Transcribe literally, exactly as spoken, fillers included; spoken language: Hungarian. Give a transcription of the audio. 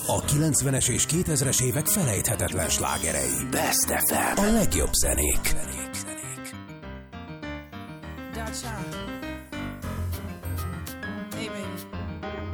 A kilencvenes és kétezres évek felejthetetlen slágerei. Best ef em. A legjobb zenék. Dacha. Hey, baby.